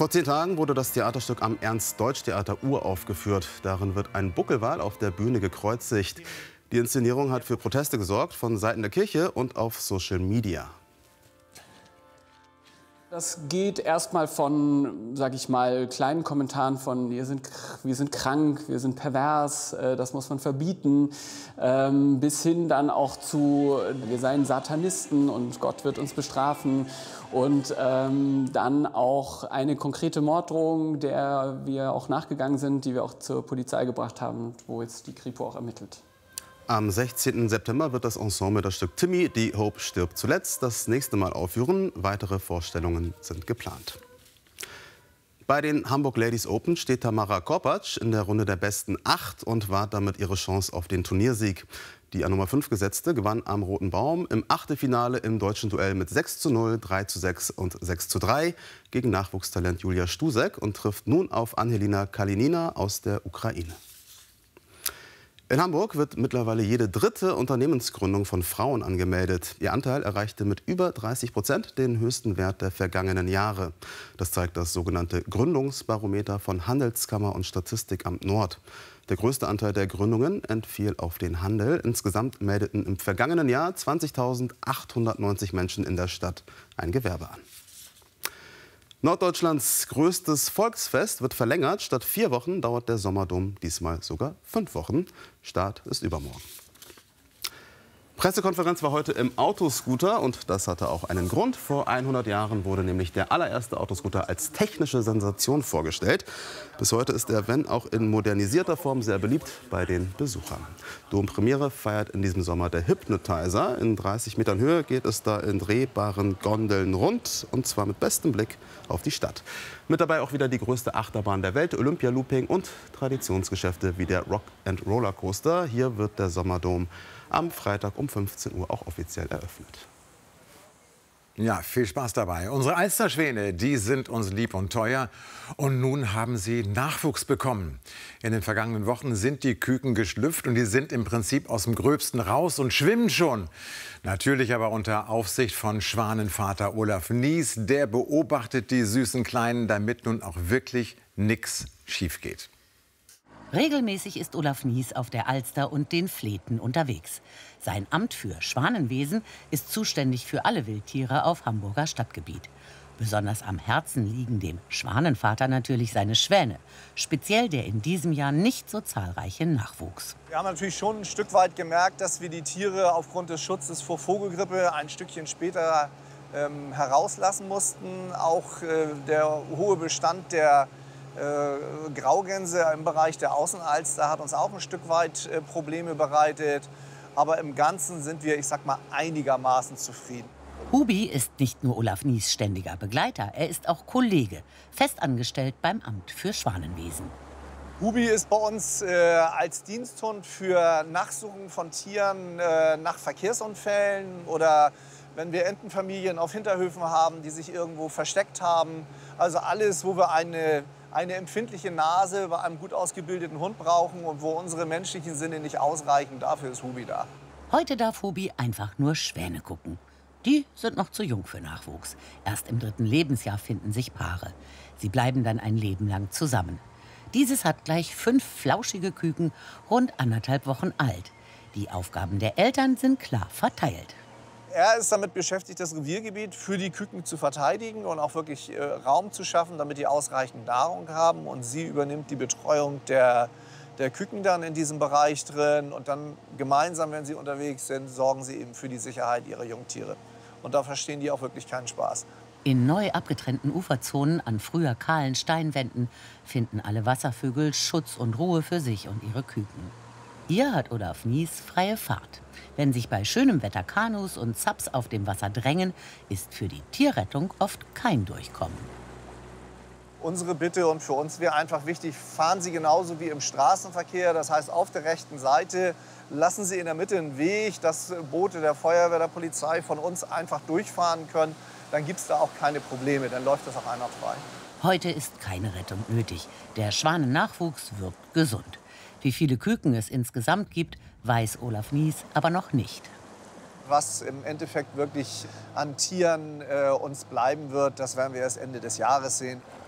Vor 10 Tagen wurde das Theaterstück am Ernst-Deutsch-Theater uraufgeführt. Darin wird ein Buckelwal auf der Bühne gekreuzigt. Die Inszenierung hat für Proteste gesorgt von Seiten der Kirche und auf Social Media. Das geht erstmal von, sag ich mal, kleinen Kommentaren von wir sind krank, wir sind pervers, das muss man verbieten, bis hin dann auch zu wir seien Satanisten und Gott wird uns bestrafen. Und dann auch eine konkrete Morddrohung, der wir auch nachgegangen sind, die wir auch zur Polizei gebracht haben, wo jetzt die Kripo auch ermittelt. Am 16. September wird das Ensemble das Stück Timmy, die Hope stirbt zuletzt, das nächste Mal aufführen. Weitere Vorstellungen sind geplant. Bei den Hamburg Ladies Open steht Tamara Korpatsch in der Runde der besten 8 und wahrt damit ihre Chance auf den Turniersieg. Die an Nummer 5 gesetzte gewann am Roten Baum im Achtelfinale im deutschen Duell mit 6:0, 3:6 und 6:3 gegen Nachwuchstalent Julia Stusek und trifft nun auf Angelina Kalinina aus der Ukraine. In Hamburg wird mittlerweile jede dritte Unternehmensgründung von Frauen angemeldet. Ihr Anteil erreichte mit über 30% den höchsten Wert der vergangenen Jahre. Das zeigt das sogenannte Gründungsbarometer von Handelskammer und Statistikamt Nord. Der größte Anteil der Gründungen entfiel auf den Handel. Insgesamt meldeten im vergangenen Jahr 20.890 Menschen in der Stadt ein Gewerbe an. Norddeutschlands größtes Volksfest wird verlängert. Statt 4 Wochen dauert der Sommerdom diesmal sogar 5 Wochen. Start ist übermorgen. Pressekonferenz war heute im Autoscooter und das hatte auch einen Grund. Vor 100 Jahren wurde nämlich der allererste Autoscooter als technische Sensation vorgestellt. Bis heute ist er, wenn auch in modernisierter Form, sehr beliebt bei den Besuchern. Dompremiere feiert in diesem Sommer der Hypnotizer. In 30 Metern Höhe geht es da in drehbaren Gondeln rund und zwar mit bestem Blick auf die Stadt. Mit dabei auch wieder die größte Achterbahn der Welt, Olympia-Looping und Traditionsgeschäfte wie der Rock and Roller Coaster. Hier wird der Sommerdom am Freitag um 15 Uhr auch offiziell eröffnet. Ja, viel Spaß dabei. Unsere Alsterschwäne, die sind uns lieb und teuer. Und nun haben sie Nachwuchs bekommen. In den vergangenen Wochen sind die Küken geschlüpft und die sind im Prinzip aus dem Gröbsten raus und schwimmen schon. Natürlich aber unter Aufsicht von Schwanenvater Olaf Nies. Der beobachtet die süßen Kleinen, damit nun auch wirklich nichts schief geht. Regelmäßig ist Olaf Nies auf der Alster und den Fleten unterwegs. Sein Amt für Schwanenwesen ist zuständig für alle Wildtiere auf Hamburger Stadtgebiet. Besonders am Herzen liegen dem Schwanenvater natürlich seine Schwäne. Speziell der in diesem Jahr nicht so zahlreiche Nachwuchs. Wir haben natürlich schon ein Stück weit gemerkt, dass wir die Tiere aufgrund des Schutzes vor Vogelgrippe ein Stückchen später herauslassen mussten. Auch der hohe Bestand der Graugänse im Bereich der Außenalster hat uns auch ein Stück weit Probleme bereitet. Aber im Ganzen sind wir, ich sag mal, einigermaßen zufrieden. Hubi ist nicht nur Olaf Nies ständiger Begleiter, er ist auch Kollege, festangestellt beim Amt für Schwanenwesen. Hubi ist bei uns als Diensthund für Nachsuchen von Tieren nach Verkehrsunfällen oder wenn wir Entenfamilien auf Hinterhöfen haben, die sich irgendwo versteckt haben. Also alles, wo wir eine empfindliche Nase bei einem gut ausgebildeten Hund brauchen und wo unsere menschlichen Sinne nicht ausreichen, dafür ist Hubi da. Heute darf Hubi einfach nur Schwäne gucken. Die sind noch zu jung für Nachwuchs. Erst im 3. Lebensjahr finden sich Paare. Sie bleiben dann ein Leben lang zusammen. Dieses hat gleich 5 flauschige Küken, rund 1,5 Wochen alt. Die Aufgaben der Eltern sind klar verteilt. Er ist damit beschäftigt, das Reviergebiet für die Küken zu verteidigen und auch wirklich Raum zu schaffen, damit die ausreichend Nahrung haben. Und sie übernimmt die Betreuung der Küken dann in diesem Bereich drin. Und dann gemeinsam, wenn sie unterwegs sind, sorgen sie eben für die Sicherheit ihrer Jungtiere. Und da verstehen die auch wirklich keinen Spaß. In neu abgetrennten Uferzonen an früher kahlen Steinwänden finden alle Wasservögel Schutz und Ruhe für sich und ihre Küken. Hier hat Olaf Nies freie Fahrt. Wenn sich bei schönem Wetter Kanus und Zaps auf dem Wasser drängen, ist für die Tierrettung oft kein Durchkommen. Unsere Bitte und für uns wäre einfach wichtig, fahren Sie genauso wie im Straßenverkehr. Das heißt, auf der rechten Seite lassen Sie in der Mitte einen Weg, dass Boote der Feuerwehr, der Polizei von uns einfach durchfahren können. Dann gibt es da auch keine Probleme, dann läuft das auch einwandfrei. Heute ist keine Rettung nötig. Der Schwanennachwuchs wirkt gesund. Wie viele Küken es insgesamt gibt, weiß Olaf Nies aber noch nicht. Was im Endeffekt wirklich an Tieren uns bleiben wird, das werden wir erst Ende des Jahres sehen.